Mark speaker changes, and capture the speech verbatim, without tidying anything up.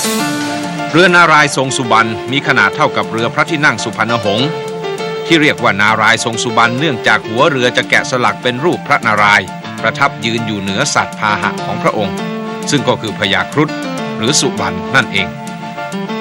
Speaker 1: เรือนารายณ์ทรงสุบรรณมีขนาดเท่ากับเรือพระที่นั่งสุพรรณหงษ์ที่เรียกว่านารายณ์ทรงสุบรรณเนื่องจากหัวเรือจะแกะสลักเป็นรูปพระนารายณ์ประทับยืนอยู่เหนือสัตว์พาหะของพระองค์ซึ่งก็คือพญาครุฑหรือสุบรรณนั่นเอง